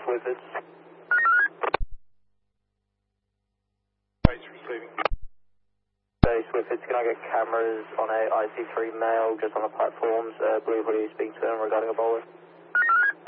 Whifford. Base receiving. Base Whifford, can I get cameras on a IC3 male just on the platforms? I believe what are you speaking to them regarding a bowler?